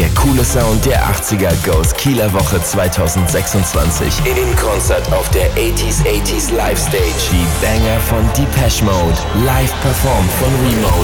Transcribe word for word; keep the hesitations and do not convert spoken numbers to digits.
Der coole Sound der achtziger goes Kieler Woche zwanzig sechsundzwanzig. In Konzert auf der achtziger achtziger Live Stage. Die Banger von Depeche Mode. Live performt von Remote.